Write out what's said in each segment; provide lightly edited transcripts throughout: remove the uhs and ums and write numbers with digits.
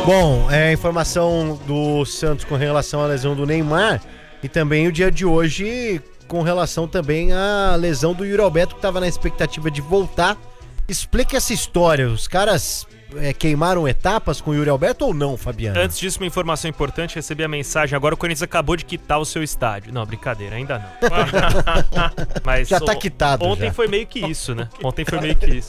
Bom, informação do Santos com relação à lesão do Neymar e também o dia de hoje com relação também à lesão do Yuri Alberto, que estava na expectativa de voltar. Explique essa história, os caras queimaram etapas com o Yuri Alberto ou não, Fabiano? Antes disso, uma informação importante, recebi a mensagem, agora o Corinthians acabou de quitar o seu estádio. Não, brincadeira, ainda não. Mas já tá quitado. Ontem já. Foi meio que isso, né? Ontem foi meio que isso.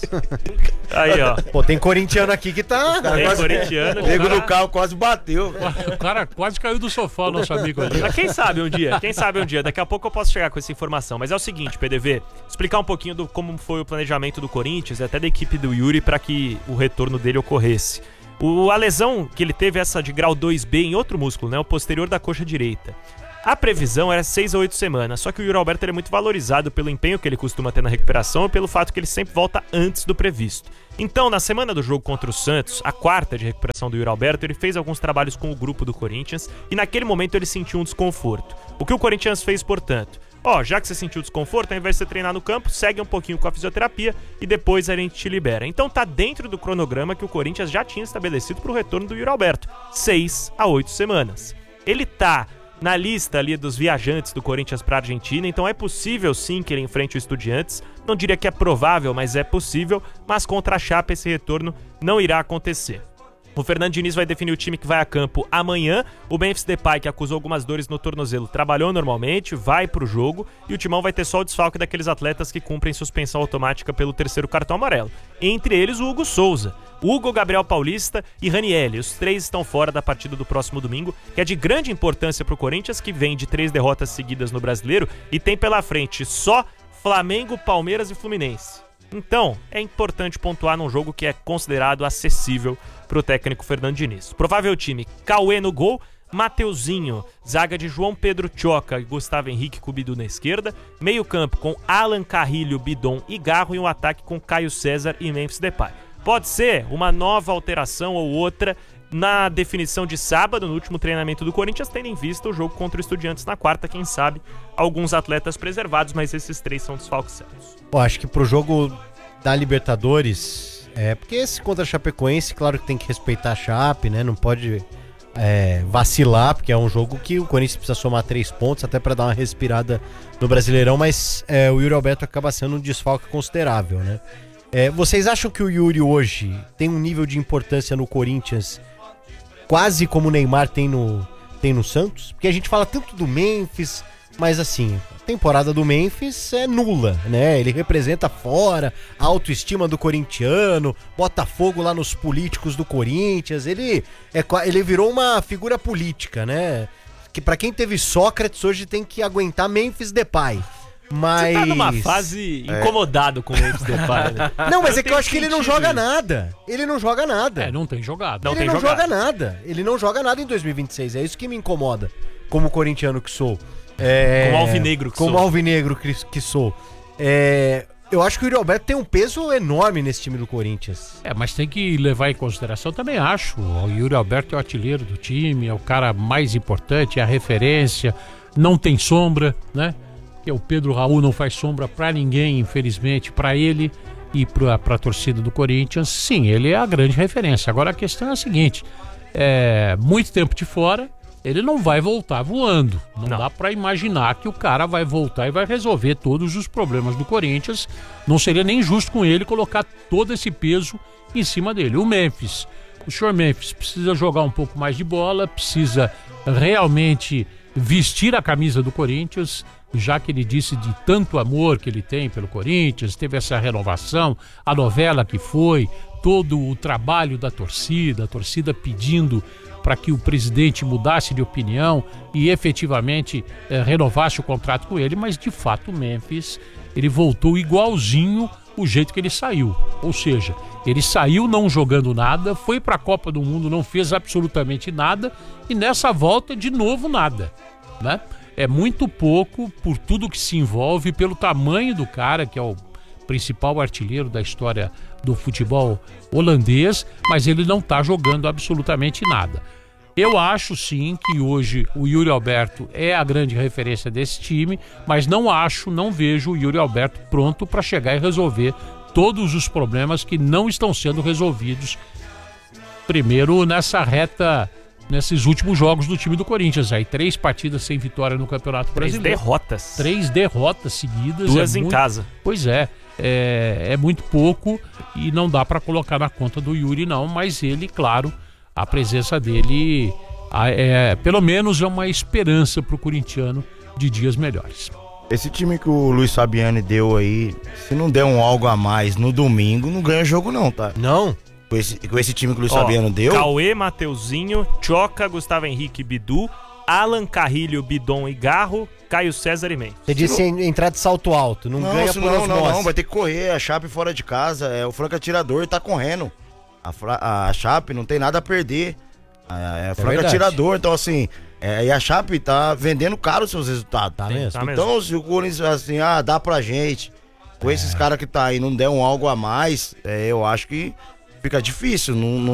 Aí, ó. Pô, tem corintiano aqui que tá... Tem corintiano. O nego do carro quase bateu. O cara quase caiu do sofá, o nosso amigo ali. Mas quem sabe um dia, daqui a pouco eu posso chegar com essa informação. Mas é o seguinte, PDV, explicar um pouquinho do como foi o planejamento do Corinthians e até da equipe do Yuri para que o retorno dele ocorresse. A lesão que ele teve, essa de grau 2B em outro músculo, né, o posterior da coxa direita. A previsão era 6 a 8 semanas, só que o Yuri Alberto é muito valorizado pelo empenho que ele costuma ter na recuperação e pelo fato que ele sempre volta antes do previsto. Então, na semana do jogo contra o Santos, a quarta de recuperação do Yuri Alberto, ele fez alguns trabalhos com o grupo do Corinthians e naquele momento ele sentiu um desconforto. O que o Corinthians fez, portanto? Já que você sentiu desconforto, ao invés de você treinar no campo, segue um pouquinho com a fisioterapia e depois a gente te libera. Então tá dentro do cronograma que o Corinthians já tinha estabelecido para o retorno do Yuri Alberto, 6 a 8 semanas. Ele tá na lista ali dos viajantes do Corinthians para a Argentina, então é possível sim que ele enfrente o Estudiantes. Não diria que é provável, mas é possível, mas contra a Chape esse retorno não irá acontecer. O Fernando Diniz vai definir o time que vai a campo amanhã. O Memphis Depay, que acusou algumas dores no tornozelo, trabalhou normalmente, vai pro jogo. E o Timão vai ter só o desfalque daqueles atletas que cumprem suspensão automática pelo terceiro cartão amarelo. Entre eles, o Hugo Souza, Hugo, Gabriel Paulista e Ranielli. Os três estão fora da partida do próximo domingo, que é de grande importância pro Corinthians, que vem de 3 derrotas seguidas no Brasileiro e tem pela frente só Flamengo, Palmeiras e Fluminense. Então, é importante pontuar num jogo que é considerado acessível pro técnico Fernando Diniz. Provável time: Cauê no gol, Mateuzinho, zaga de João Pedro Tchoca e Gustavo Henrique Cubidu na esquerda, meio campo com Alan Carrilho, Bidon e Garro e um ataque com Caio César e Memphis Depay. Pode ser uma nova alteração ou outra na definição de sábado, no último treinamento do Corinthians, tendo em vista o jogo contra o Estudiantes na quarta, quem sabe alguns atletas preservados, mas esses três são desfalques sérios. Acho que pro jogo da Libertadores, porque esse contra a Chapecoense, claro que tem que respeitar a Chape, né? Não pode vacilar, porque é um jogo que o Corinthians precisa somar 3 pontos até para dar uma respirada no Brasileirão, mas o Yuri Alberto acaba sendo um desfalque considerável, né? Vocês acham que o Yuri hoje tem um nível de importância no Corinthians quase como o Neymar tem no Santos? Porque a gente fala tanto do Memphis, mas assim, a temporada do Memphis é nula, né? Ele representa fora a autoestima do corintiano, bota fogo lá nos políticos do Corinthians, ele virou uma figura política, né? Que pra quem teve Sócrates hoje tem que aguentar Memphis Depay. Mas... Você tá numa fase incomodado com o Memphis Depay, né? Não, mas é que eu acho que ele não joga nada. Ele não joga nada. Não tem jogado. Ele não joga nada. Ele não joga nada em 2026. É isso que me incomoda, como corintiano que sou. Como alvinegro que sou. Como alvinegro que sou. Eu acho que o Yuri Alberto tem um peso enorme nesse time do Corinthians. Mas tem que levar em consideração, também acho. O Yuri Alberto é o artilheiro do time, é o cara mais importante, é a referência, não tem sombra, né? O Pedro Raul não faz sombra pra ninguém, infelizmente, pra ele e pra torcida do Corinthians. Sim, ele é a grande referência. Agora a questão é a seguinte: muito tempo de fora, ele não vai voltar voando. Não dá pra imaginar que o cara vai voltar e vai resolver todos os problemas do Corinthians. Não seria nem justo com ele colocar todo esse peso em cima dele. O senhor Memphis precisa jogar um pouco mais de bola, precisa realmente vestir a camisa do Corinthians, já que ele disse de tanto amor que ele tem pelo Corinthians, teve essa renovação, a novela que foi, todo o trabalho da torcida, a torcida pedindo para que o presidente mudasse de opinião e efetivamente renovasse o contrato com ele, mas de fato o Memphis, ele voltou igualzinho o jeito que ele saiu, ou seja, ele saiu não jogando nada, foi para a Copa do Mundo, não fez absolutamente nada e nessa volta de novo nada, né? É muito pouco por tudo que se envolve, pelo tamanho do cara, que é o principal artilheiro da história do futebol holandês, mas ele não está jogando absolutamente nada. Eu acho sim que hoje o Yuri Alberto é a grande referência desse time, mas não vejo o Yuri Alberto pronto para chegar e resolver todos os problemas que não estão sendo resolvidos primeiro nessa reta, nesses últimos jogos do time do Corinthians. Aí 3 partidas sem vitória no Campeonato 3 Brasileiro. derrotas. 3 derrotas seguidas. 2 em casa. Pois é muito pouco e não dá para colocar na conta do Yuri não, mas ele, claro, a presença dele pelo menos é uma esperança pro corintiano de dias melhores. Esse time que o Luiz Fabiani deu aí, se não der um algo a mais no domingo, não ganha jogo não, tá? Não? Com esse time que o Luiz Fabiano deu... Cauê, Mateuzinho, Tchoca, Gustavo Henrique, Bidu, Alan, Carrilho, Bidon e Garro, Caio César e Mendes. Você disse entrar de salto alto, não ganha por osmose. Não, vai ter que correr, a Chape fora de casa, o franco atirador tá correndo. A Chape não tem nada a perder. É franco atirador, então assim, e a Chape tá vendendo caro os seus resultados. Tá mesmo. Então se o Corinthians assim, dá pra gente, com esses caras que tá aí, não der um algo a mais, eu acho que fica difícil,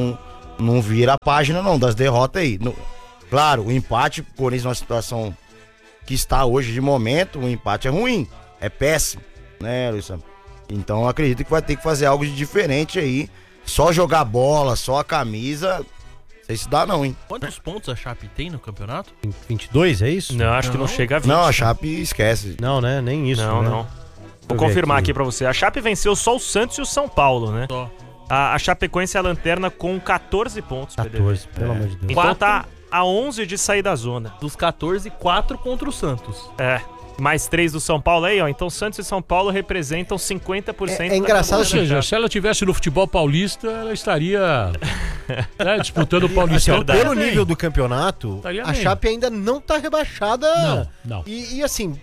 não vira a página não, das derrotas aí. Claro, o empate, o Corinthians numa situação que está hoje de momento, o empate é ruim, é péssimo, né, Luiz? Então eu acredito que vai ter que fazer algo de diferente aí, só jogar bola, só a camisa, não sei se dá não, hein. Quantos pontos a Chape tem no campeonato? 22, é isso? Não, acho que não chega a 20. Não, a Chape esquece. Não, né? Nem isso. Não, né? não. Vou confirmar aqui pra você. A Chape venceu só o Santos e o São Paulo, né? Só. A Chapecoense é a lanterna com 14 pontos. 14, pelo amor de Deus. Então tá a 11 de sair da zona. Dos 14, 4 contra o Santos. Mais 3 do São Paulo aí, ó. Então Santos e São Paulo representam 50% É engraçado, Ou seja, se ela tivesse no futebol paulista, ela estaria disputando o Paulistão. Assim, pelo nível do campeonato, Estaria a bem. Chape ainda não tá rebaixada. Não. E assim,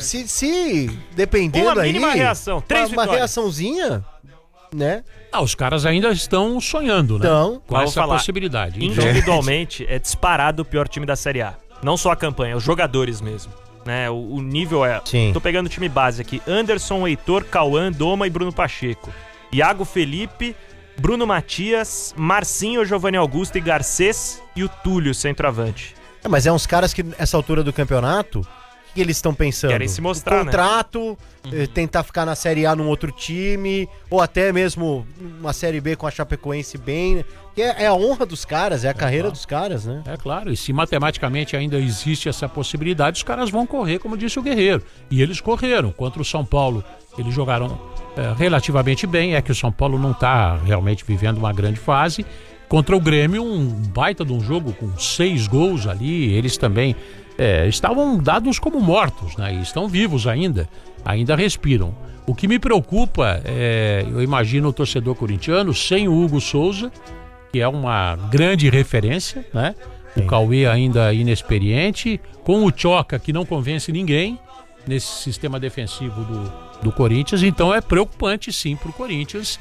se dependendo Uma aí... mínima reação, 3 uma vitórias. reaçãozinha, né? Os caras ainda estão sonhando, né? Então, Com vou essa falar, possibilidade. Individualmente, é disparado o pior time da Série A. Não só a campanha, os jogadores mesmo. Né? O nível é... Sim. Tô pegando o time base aqui. Anderson, Heitor, Cauã, Doma e Bruno Pacheco. Iago Felipe, Bruno Matias, Marcinho, Giovanni Augusto e Garcês e o Túlio, centroavante. mas é uns caras que, nessa altura do campeonato, o que eles estão pensando? Querem se mostrar, Contrato, tentar ficar na Série A num outro time, ou até mesmo uma Série B com a Chapecoense bem, né? Que é a honra dos caras, é a carreira dos caras, né? É claro, e se matematicamente ainda existe essa possibilidade, os caras vão correr, como disse o Guerreiro. E eles correram. Contra o São Paulo, eles jogaram relativamente bem. É que o São Paulo não está realmente vivendo uma grande fase. Contra o Grêmio, um baita de um jogo com 6 gols ali. Eles também estavam dados como mortos, né? E estão vivos ainda respiram. O que me preocupa eu imagino o torcedor corintiano sem o Hugo Souza, que é uma grande referência, né? O Cauê ainda inexperiente, com o Tchoca, que não convence ninguém nesse sistema defensivo do Corinthians. Então é preocupante sim pro Corinthians,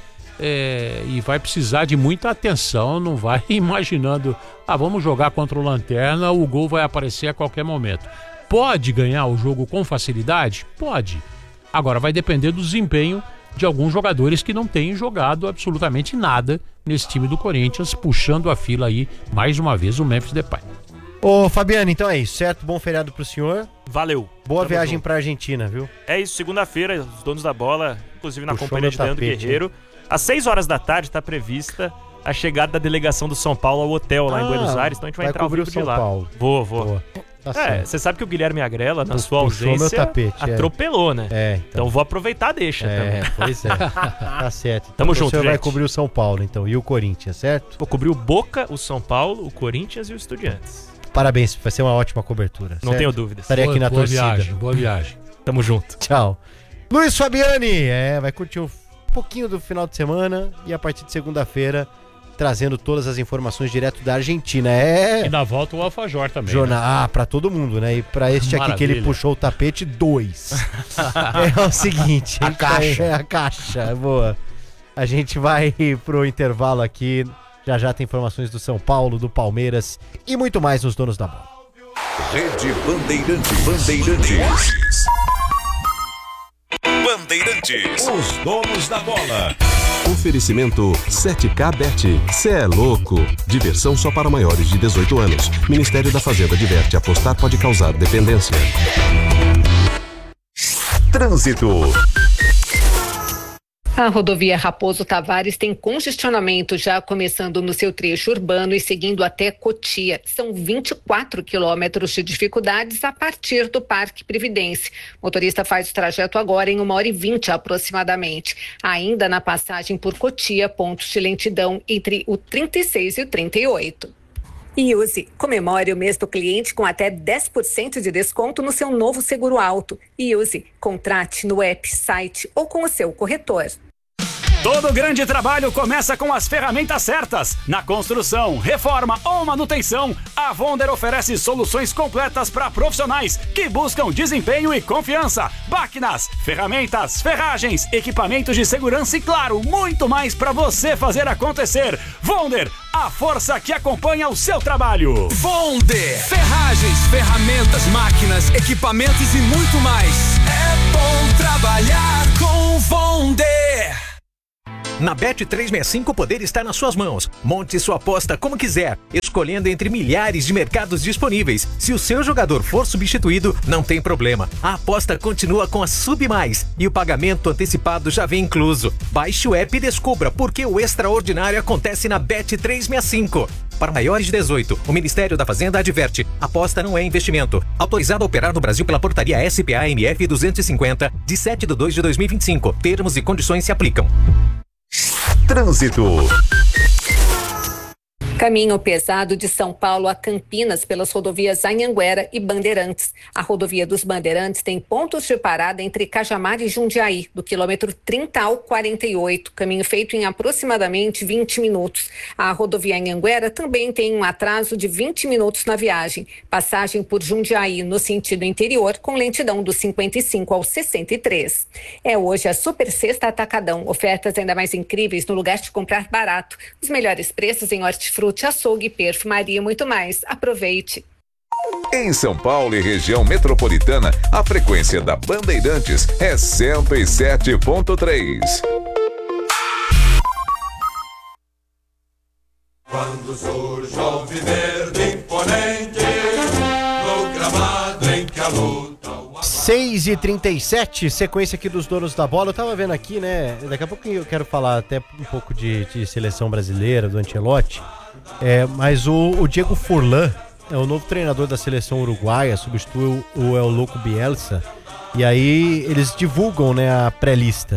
e vai precisar de muita atenção. Não vai imaginando, vamos jogar contra o Lanterna, o gol vai aparecer a qualquer momento. Pode ganhar o jogo com facilidade? Pode. Agora vai depender do desempenho de alguns jogadores que não têm jogado absolutamente nada nesse time do Corinthians, puxando a fila aí, mais uma vez, o Memphis Depay. Ô, Fabiano, então é isso, certo? Bom feriado pro senhor. Valeu. Boa Tamo viagem junto. pra Argentina, viu? É isso, segunda-feira, os donos da bola, inclusive na Puxou companhia meu de Leandro tapete, Guerreiro. Às 6 horas da tarde está prevista a chegada da delegação do São Paulo ao hotel lá em Buenos Aires, então a gente vai entrar ao cobrir vivo o São de lá. Paulo. Vou. Boa. Tá certo. Você sabe que o Guilherme Agrela, na sua Puxou meu ausência, tapete, atropelou, né? Então Então vou aproveitar a deixa também. pois é. Tá certo. Então, Tamo o junto, senhor vai gente. cobrir o São Paulo, então, e o Corinthians, certo? Vou cobrir o Boca, o São Paulo, o Corinthians e o Estudiantes. Parabéns, vai ser uma ótima cobertura. Não certo? tenho dúvidas. Estarei aqui na torcida. Boa viagem. Tamo junto. Tchau. Luiz Fabiani, vai curtir um pouquinho do final de semana e a partir de segunda-feira trazendo todas as informações direto da Argentina. E na volta o Alfajor também. Jornal, pra todo mundo, né? E pra este aqui que ele Maravilha. puxou o tapete, 2. É o seguinte, A caixa. a caixa, boa. A gente vai pro intervalo aqui. Já tem informações do São Paulo, do Palmeiras e muito mais nos donos da bola. Rede Bandeirantes. Bandeirantes. Os donos da bola. Oferecimento 7K Bet. Cê é louco. Diversão só para maiores de 18 anos. Ministério da Fazenda diverte. Apostar pode causar dependência. Trânsito. A rodovia Raposo Tavares tem congestionamento já começando no seu trecho urbano e seguindo até Cotia. São 24 quilômetros de dificuldades a partir do Parque Previdência. O motorista faz o trajeto agora em 1h20 aproximadamente. Ainda na passagem por Cotia, pontos de lentidão entre o 36 e o 38. E use, comemore o mês do cliente com até 10% de desconto no seu novo seguro auto. E use, contrate no app, site ou com o seu corretor. Todo grande trabalho começa com as ferramentas certas. Na construção, reforma ou manutenção, a Vonder oferece soluções completas para profissionais que buscam desempenho e confiança. Máquinas, ferramentas, ferragens, equipamentos de segurança e, claro, muito mais para você fazer acontecer. Vonder, a força que acompanha o seu trabalho. Vonder, ferragens, ferramentas, máquinas, equipamentos e muito mais. É bom trabalhar com Vonder. Na Bet365 o poder está nas suas mãos. Monte sua aposta como quiser, escolhendo entre milhares de mercados disponíveis. Se o seu jogador for substituído, não tem problema. A aposta continua com a Sub Mais e o pagamento antecipado já vem incluso. Baixe o app e descubra por que o extraordinário acontece na Bet365. Para maiores de 18, o Ministério da Fazenda adverte: aposta não é investimento. Autorizado a operar no Brasil pela portaria SPA-MF 250, de 7/2/2025. Termos e condições se aplicam. Trânsito. Caminho pesado de São Paulo a Campinas pelas rodovias Anhanguera e Bandeirantes. A rodovia dos Bandeirantes tem pontos de parada entre Cajamar e Jundiaí, do quilômetro 30 ao 48, caminho feito em aproximadamente 20 minutos. A rodovia Anhanguera também tem um atraso de 20 minutos na viagem. Passagem por Jundiaí no sentido interior com lentidão do 55 ao 63. É hoje a Super Sexta Atacadão. Ofertas ainda mais incríveis no lugar de comprar barato. Os melhores preços em hortifruti, açougue, perfumaria e muito mais. Aproveite! Em São Paulo e região metropolitana, a frequência da Bandeirantes é 107.3. Quando surge o alviverde imponente, no gramado em que a luta... 6h37, sequência aqui dos donos da bola. Eu tava vendo aqui, né? Daqui a pouco eu quero falar até um pouco de seleção brasileira, do Ancelotti. Mas o Diego Forlán é o novo treinador da seleção uruguaia, substitui o El Loco Bielsa. E aí eles divulgam, né, a pré-lista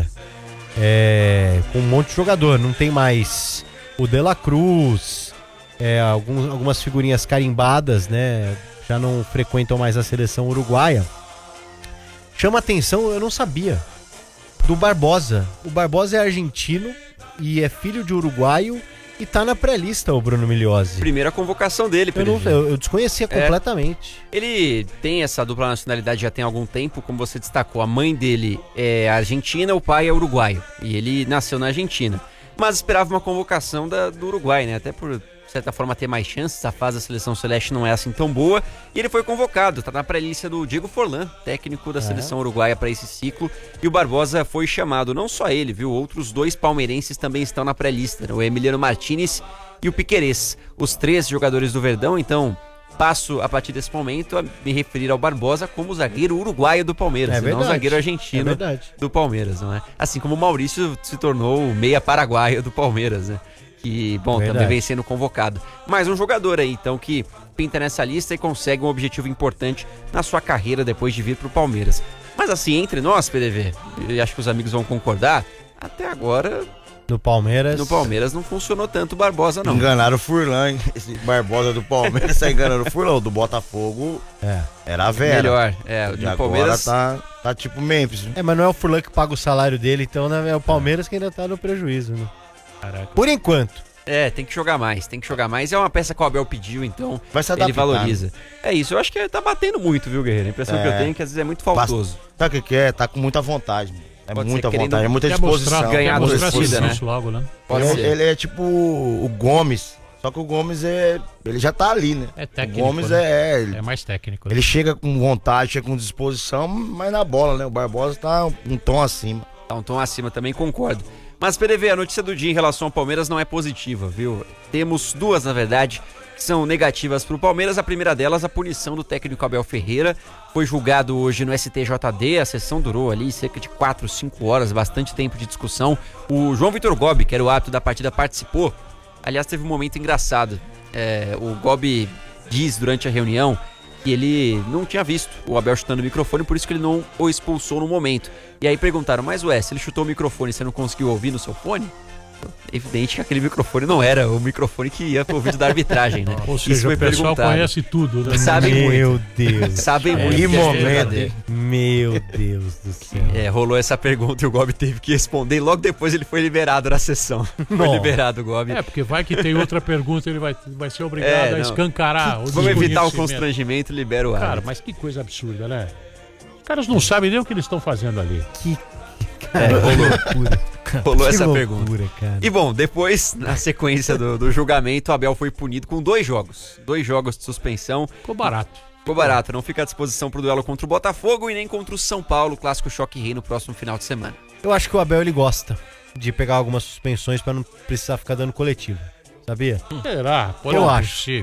com um monte de jogador. Não tem mais o De La Cruz, algumas figurinhas carimbadas, né? Já não frequentam mais a seleção uruguaia. Chama atenção, eu não sabia, do Barbosa. O Barbosa é argentino e é filho de uruguaio e tá na pré-lista, o Bruno Migliozzi. Primeira convocação dele, eu desconhecia completamente. Ele tem essa dupla nacionalidade já tem algum tempo, como você destacou. A mãe dele é argentina, o pai é uruguaio. E ele nasceu na Argentina. Mas esperava uma convocação do Uruguai, né? Até por, de certa forma, ter mais chances. A fase da seleção celeste não é assim tão boa. E ele foi convocado, tá na pré-lista do Diego Forlán, técnico da seleção uruguaia para esse ciclo. E o Barbosa foi chamado, não só ele, viu? Outros dois palmeirenses também estão na pré-lista, né? O Emiliano Martinez e o Piquerez. Os três jogadores do Verdão, então... Passo, a partir desse momento, a me referir ao Barbosa como zagueiro uruguaio do Palmeiras, e não zagueiro argentino do Palmeiras, não é? Assim como o Maurício se tornou o meia paraguaio do Palmeiras, né? Que, bom, também vem sendo convocado. Mais um jogador aí, então, que pinta nessa lista e consegue um objetivo importante na sua carreira depois de vir pro Palmeiras. Mas assim, entre nós, PDV, eu acho que os amigos vão concordar, até agora... No Palmeiras não funcionou tanto o Barbosa, não. Enganaram o Furlan, hein? Esse Barbosa do Palmeiras tá enganando o Furlan. O do Botafogo era a Vera. Melhor, o de Palmeiras agora tá tipo Memphis. Mas não é o Furlan que paga o salário dele, então é o Palmeiras que ainda tá no prejuízo, né? Caraca. Por enquanto. Tem que jogar mais, É uma peça que o Abel pediu, então vai se adaptar, ele valoriza. Né? É isso, eu acho que tá batendo muito, viu, Guerreiro? A impressão que eu tenho é que às vezes é muito faltoso. Sabe o que é? Tá com muita vontade, mano. Muita vontade, é muita disposição. Ganhar a torcida, né? Logo, né? Ele é tipo o Gomes, só que o Gomes ele já tá ali, né? É técnico. O Gomes é mais técnico. Ele chega com vontade, chega com disposição, mas na bola, né? O Barbosa tá um tom acima. Tá um tom acima, também concordo. Mas, PDV, a notícia do dia em relação ao Palmeiras não é positiva, viu? Temos duas, na verdade. que são negativas para o Palmeiras. A primeira delas, a punição do técnico Abel Ferreira. Foi julgado hoje no STJD, a sessão durou ali cerca de 4, 5 horas, bastante tempo de discussão. O João Vitor Gobi, que era o árbitro da partida, participou. Aliás, teve um momento engraçado. O Gobi diz durante a reunião que ele não tinha visto o Abel chutando o microfone, por isso que ele não o expulsou no momento. E aí perguntaram, mas se ele chutou o microfone e você não conseguiu ouvir no seu fone? É evidente que aquele microfone não era o microfone que ia pro ouvido da arbitragem, né? Ou seja, isso foi o pessoal perguntado. Conhece tudo, né? Sabem Meu muito. Deus. Sabem muito. Que que é momento, verdadeiro. hein? Meu Deus do céu. Rolou essa pergunta e o Gobi teve que responder. E logo depois ele foi liberado na sessão. Foi liberado o Gobi. Porque vai que tem outra pergunta, ele vai ser obrigado a escancarar o Vamos evitar o desconhecimento. constrangimento, libera o árbitro. Cara, mas que coisa absurda, né? Os caras não sabem nem o que eles estão fazendo ali. Rolou Que essa loucura, pergunta. cara. E bom, depois, na sequência do julgamento, o Abel foi punido com 2 jogos. 2 jogos de suspensão. Ficou barato. Ficou barato, não fica à disposição pro duelo contra o Botafogo e nem contra o São Paulo, clássico Choque Rei no próximo final de semana. Eu acho que o Abel ele gosta de pegar algumas suspensões pra não precisar ficar dando coletivo. Sabia? Será? Eu acho.